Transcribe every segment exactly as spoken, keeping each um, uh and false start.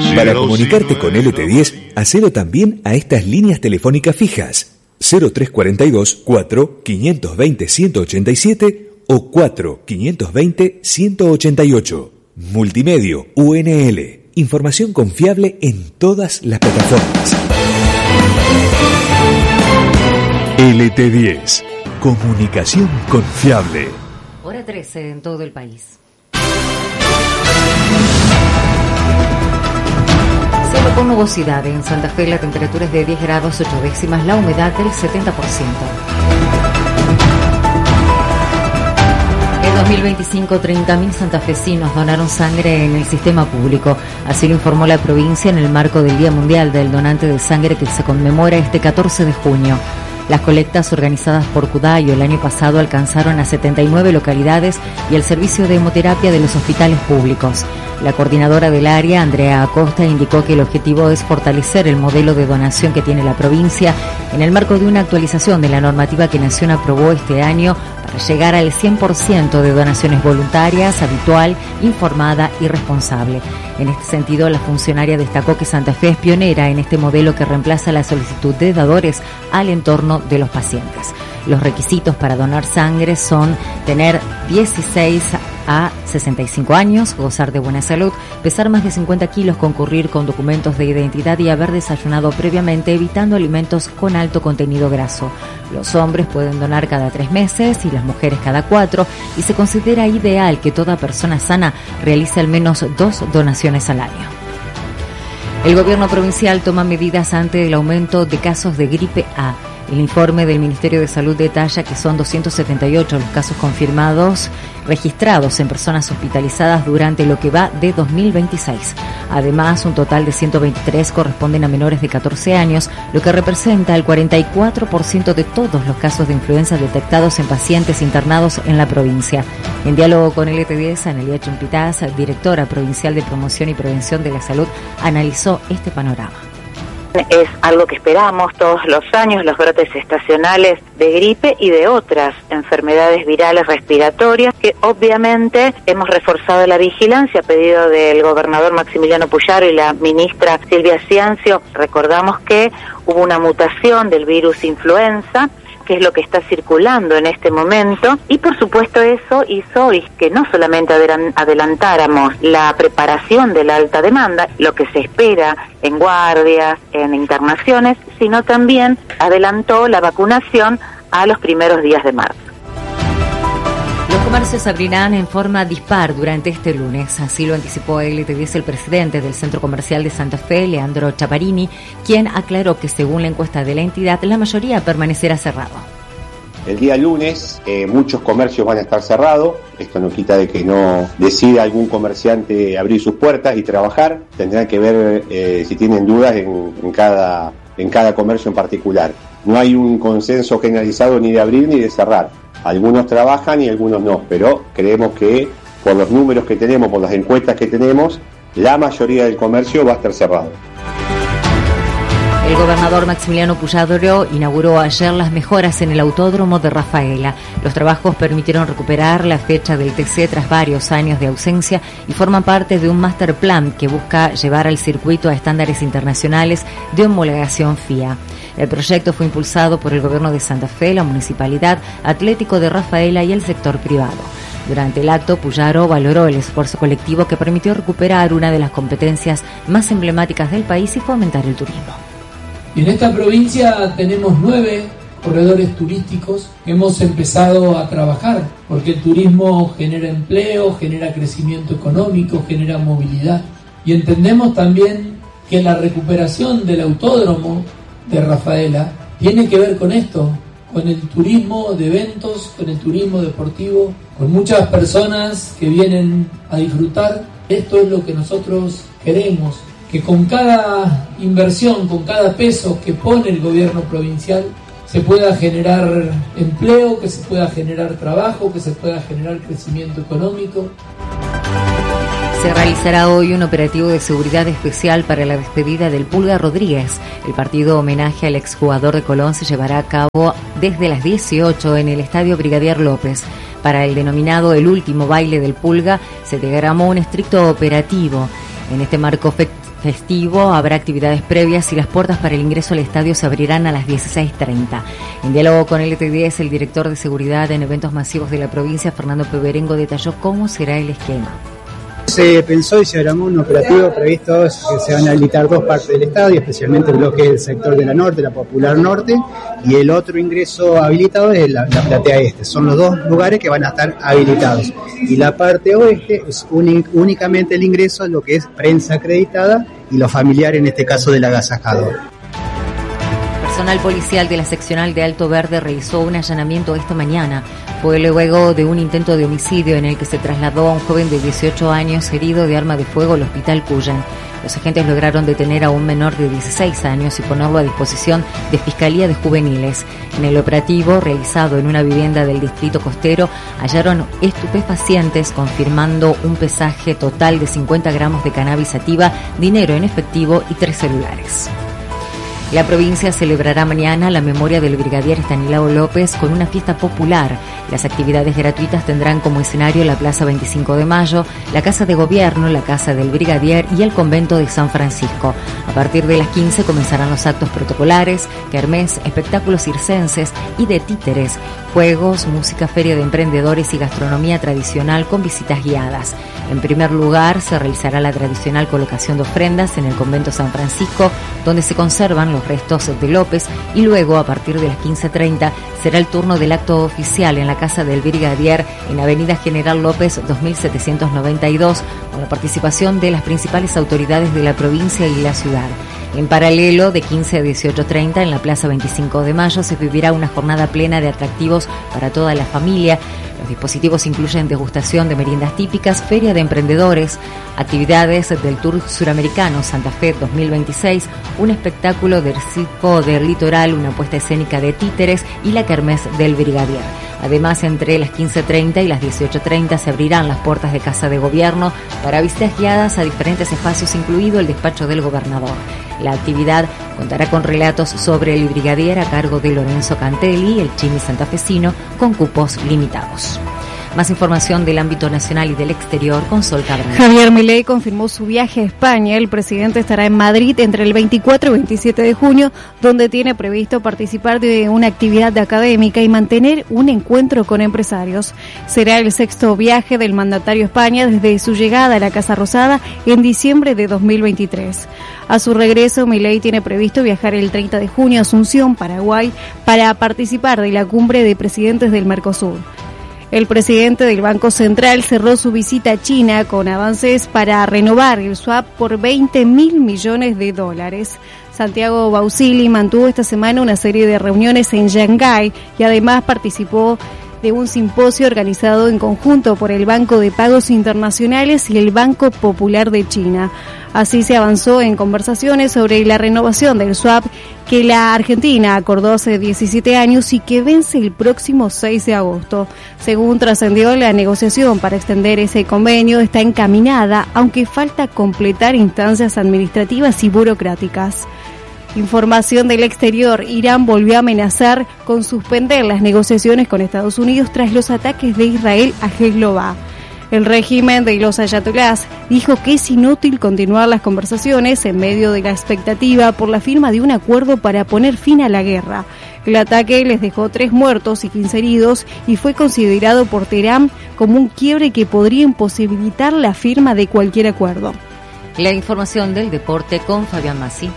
Para comunicarte con L T diez, hacelo también a estas líneas telefónicas fijas cero tres cuarenta y dos, cuatro, quinientos veinte, ciento ochenta y siete o cuatro, quinientos veinte, ciento ochenta y ocho. Multimedio U N L. Información confiable en todas las plataformas. L T diez. Comunicación confiable. Hora trece en todo el país. Cielo con nubosidad. En Santa Fe la temperatura es de diez grados ocho décimas, la humedad del setenta por ciento. En dos mil veinticinco, treinta mil santafesinos donaron sangre en el sistema público. Así lo informó la provincia en el marco del Día Mundial del Donante de Sangre que se conmemora este catorce de junio. Las colectas organizadas por Cudayo el año pasado alcanzaron a setenta y nueve localidades y el servicio de hemoterapia de los hospitales públicos. La coordinadora del área, Andrea Acosta, indicó que el objetivo es fortalecer el modelo de donación que tiene la provincia en el marco de una actualización de la normativa que Nación aprobó este año para llegar al cien por ciento de donaciones voluntarias, habitual, informada y responsable. En este sentido, la funcionaria destacó que Santa Fe es pionera en este modelo que reemplaza la solicitud de dadores al entorno de los pacientes. Los requisitos para donar sangre son tener dieciséis a sesenta y cinco años, gozar de buena salud, pesar más de cincuenta kilos, concurrir con documentos de identidad y haber desayunado previamente, evitando alimentos con alto contenido graso. Los hombres pueden donar cada tres meses y las mujeres cada cuatro, y se considera ideal que toda persona sana realice al menos dos donaciones al año. El gobierno provincial toma medidas ante el aumento de casos de gripe A. El informe del Ministerio de Salud detalla que son doscientos setenta y ocho los casos confirmados registrados en personas hospitalizadas durante lo que va de dos mil veintiséis. Además, un total de ciento veintitrés corresponden a menores de catorce años, lo que representa el cuarenta y cuatro por ciento de todos los casos de influenza detectados en pacientes internados en la provincia. En diálogo con L T diez, Anelia Chumpitaz, directora provincial de Promoción y Prevención de la Salud, analizó este panorama. Es algo que esperamos todos los años, los brotes estacionales de gripe y de otras enfermedades virales respiratorias, que obviamente hemos reforzado la vigilancia a pedido del gobernador Maximiliano Puyaro y la ministra Silvia Ciancio. Recordamos que hubo una mutación del virus influenza, que es lo que está circulando en este momento, y por supuesto eso hizo que no solamente adelantáramos la preparación de la alta demanda, lo que se espera en guardias, en internaciones, sino también adelantó la vacunación a los primeros días de marzo. Los comercios abrirán en forma dispar durante este lunes, así lo anticipó L T diez el presidente del Centro Comercial de Santa Fe, Leandro Chaparini, quien aclaró que según la encuesta de la entidad, la mayoría permanecerá cerrado. El día lunes eh, muchos comercios van a estar cerrados, esto no quita de que no decida algún comerciante abrir sus puertas y trabajar, tendrán que ver eh, si tienen dudas en, en, cada, en cada comercio en particular. No hay un consenso generalizado ni de abrir ni de cerrar. Algunos trabajan y algunos no, pero creemos que por los números que tenemos, por las encuestas que tenemos, la mayoría del comercio va a estar cerrado. El gobernador Maximiliano Puyaro inauguró ayer las mejoras en el autódromo de Rafaela. Los trabajos permitieron recuperar la fecha del T C tras varios años de ausencia y forman parte de un master plan que busca llevar al circuito a estándares internacionales de homologación F I A. El proyecto fue impulsado por el gobierno de Santa Fe, la Municipalidad, Atlético de Rafaela y el sector privado. Durante el acto, Puyaro valoró el esfuerzo colectivo que permitió recuperar una de las competencias más emblemáticas del país y fomentar el turismo. En esta provincia tenemos nueve corredores turísticos. Hemos empezado a trabajar porque el turismo genera empleo, genera crecimiento económico, genera movilidad. Y entendemos también que la recuperación del autódromo de Rafaela tiene que ver con esto, con el turismo de eventos, con el turismo deportivo, con muchas personas que vienen a disfrutar. Esto es lo que nosotros queremos, que con cada inversión, con cada peso que pone el gobierno provincial, se pueda generar empleo, que se pueda generar trabajo, que se pueda generar crecimiento económico. Se realizará hoy un operativo de seguridad especial para la despedida del Pulga Rodríguez. El partido homenaje al exjugador de Colón se llevará a cabo desde las dieciocho en el Estadio Brigadier López. Para el denominado El Último Baile del Pulga se diagramó un estricto operativo. En este marco festivo habrá actividades previas y las puertas para el ingreso al estadio se abrirán a las dieciséis treinta. En diálogo con L T diez, el director de seguridad en eventos masivos de la provincia, Fernando Peberengo, detalló cómo será el esquema. Se pensó y se armó un operativo previsto que se van a habilitar dos partes del estadio, especialmente el bloque del sector de la norte, la Popular Norte, y el otro ingreso habilitado es la, la platea este. Son los dos lugares que van a estar habilitados. Y la parte oeste es un, únicamente el ingreso a lo que es prensa acreditada y los familiares, en este caso del agasajador. Personal policial de la seccional de Alto Verde realizó un allanamiento esta mañana. Fue luego de un intento de homicidio en el que se trasladó a un joven de dieciocho años herido de arma de fuego al hospital Cuyen. Los agentes lograron detener a un menor de dieciséis años y ponerlo a disposición de Fiscalía de Juveniles. En el operativo realizado en una vivienda del distrito costero hallaron estupefacientes, confirmando un pesaje total de cincuenta gramos de cannabis sativa, dinero en efectivo y tres celulares. La provincia celebrará mañana la memoria del brigadier Estanislao López con una fiesta popular. Las actividades gratuitas tendrán como escenario la Plaza veinticinco de mayo, la Casa de Gobierno, la Casa del Brigadier y el Convento de San Francisco. A partir de las quince comenzarán los actos protocolares, kermés, espectáculos circenses y de títeres, juegos, música, feria de emprendedores y gastronomía tradicional con visitas guiadas. En primer lugar, se realizará la tradicional colocación de ofrendas en el Convento San Francisco, donde se conservan los restos de López, y luego, a partir de las quince treinta, será el turno del acto oficial en la Casa del Brigadier en Avenida General López dos mil setecientos noventa y dos, con la participación de las principales autoridades de la provincia y la ciudad. En paralelo, de quince a dieciocho treinta, en la Plaza veinticinco de mayo se vivirá una jornada plena de atractivos para toda la familia. Los dispositivos incluyen degustación de meriendas típicas, feria de emprendedores, actividades del Tour Suramericano Santa Fe dos mil veintiséis, un espectáculo del circo del litoral, una puesta escénica de títeres y la kermés del Brigadier. Además, entre las quince treinta y las dieciocho treinta se abrirán las puertas de Casa de Gobierno para visitas guiadas a diferentes espacios, incluido el despacho del gobernador. La actividad contará con relatos sobre el brigadier a cargo de Lorenzo Cantelli, el Chimi santafesino, con cupos limitados. Más información del ámbito nacional y del exterior con Sol Cabral. Javier Milei confirmó su viaje a España. El presidente estará en Madrid entre el veinticuatro y veintisiete de junio, donde tiene previsto participar de una actividad académica y mantener un encuentro con empresarios. Será el sexto viaje del mandatario a España desde su llegada a la Casa Rosada en diciembre de dos mil veintitrés. A su regreso, Milei tiene previsto viajar el treinta de junio a Asunción, Paraguay, para participar de la cumbre de presidentes del Mercosur. El presidente del Banco Central cerró su visita a China con avances para renovar el swap por veinte mil millones de dólares. Santiago Bausili mantuvo esta semana una serie de reuniones en Shanghái y además participó de un simposio organizado en conjunto por el Banco de Pagos Internacionales y el Banco Popular de China. Así se avanzó en conversaciones sobre la renovación del swap que la Argentina acordó hace diecisiete años y que vence el próximo seis de agosto. Según trascendió, la negociación para extender ese convenio está encaminada, aunque falta completar instancias administrativas y burocráticas. Información del exterior. Irán volvió a amenazar con suspender las negociaciones con Estados Unidos tras los ataques de Israel a Hezbollah. El régimen de los ayatolás dijo que es inútil continuar las conversaciones en medio de la expectativa por la firma de un acuerdo para poner fin a la guerra. El ataque les dejó tres muertos y quince heridos y fue considerado por Teherán como un quiebre que podría imposibilitar la firma de cualquier acuerdo. La información del deporte con Fabián Massi.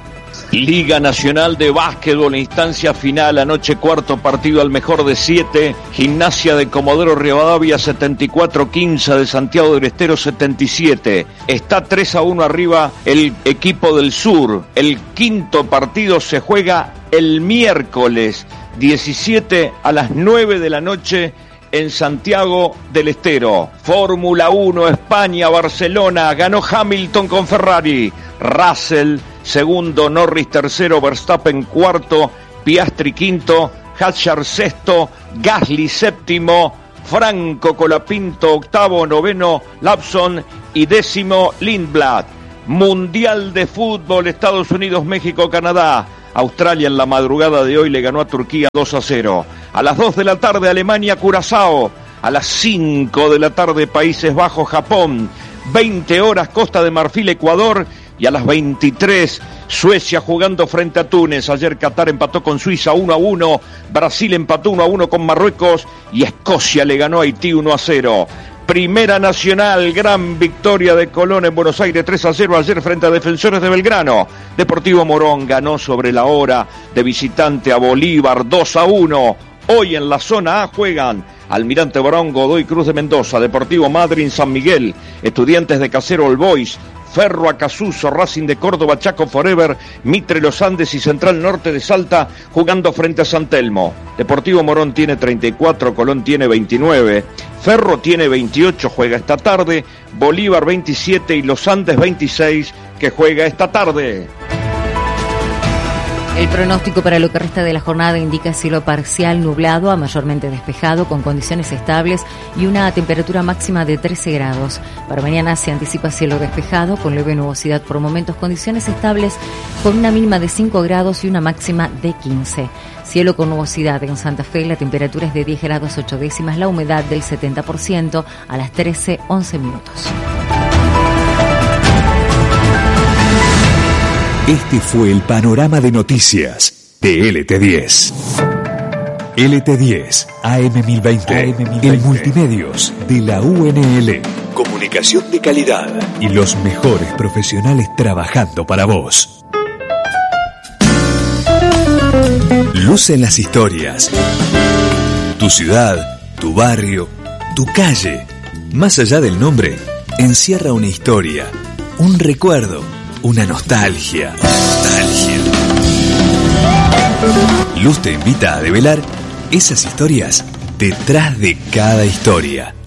Liga Nacional de Básquetbol, instancia final, anoche cuarto partido al mejor de siete, Gimnasia de Comodoro Rivadavia setenta y cuatro quince de Santiago del Estero setenta y siete, está tres a uno arriba el equipo del sur. El quinto partido se juega el miércoles diecisiete a las nueve de la noche en Santiago del Estero. Fórmula uno, España, Barcelona, ganó Hamilton con Ferrari, Russell segundo, Norris tercero, Verstappen cuarto, Piastri quinto, Hadjar sexto, Gasly séptimo, Franco Colapinto octavo, noveno Lawson y décimo Lindblad. Mundial de Fútbol, Estados Unidos, México, Canadá. Australia en la madrugada de hoy le ganó a Turquía dos a cero. A las dos de la tarde Alemania, Curazao. A las cinco de la tarde Países Bajos, Japón. veinte horas Costa de Marfil, Ecuador. Y a las veintitrés, Suecia jugando frente a Túnez. Ayer Qatar empató con Suiza uno a uno, Brasil empató uno a uno con Marruecos y Escocia le ganó a Haití uno a cero. Primera Nacional, gran victoria de Colón en Buenos Aires tres a cero ayer frente a Defensores de Belgrano. Deportivo Morón ganó sobre la hora de visitante a Bolívar dos a uno. Hoy en la zona A juegan Almirante Brown, Godoy Cruz de Mendoza, Deportivo Madryn, San Miguel, Estudiantes de Casero, All Boys, Ferro Acasuso, Racing de Córdoba, Chaco Forever, Mitre Los Andes y Central Norte de Salta jugando frente a San Telmo. Deportivo Morón tiene treinta y cuatro, Colón tiene veintinueve, Ferro tiene veintiocho, juega esta tarde, Bolívar veintisiete y Los Andes veintiséis, que juega esta tarde. El pronóstico para lo que resta de la jornada indica cielo parcial nublado a mayormente despejado con condiciones estables y una temperatura máxima de trece grados. Para mañana se anticipa cielo despejado con leve nubosidad por momentos, condiciones estables con una mínima de cinco grados y una máxima de quince. Cielo con nubosidad en Santa Fe, la temperatura es de diez grados ocho décimas, la humedad del setenta por ciento a las trece once minutos. Este fue el panorama de noticias de L T diez. L T diez, A M mil veinte, A M mil veinte, el multimedios de la U N L. Comunicación de calidad y los mejores profesionales trabajando para vos. Luz en las historias. Tu ciudad, tu barrio, tu calle. Más allá del nombre, encierra una historia, un recuerdo, una nostalgia. Nostalgia. Luz te invita a develar esas historias detrás de cada historia.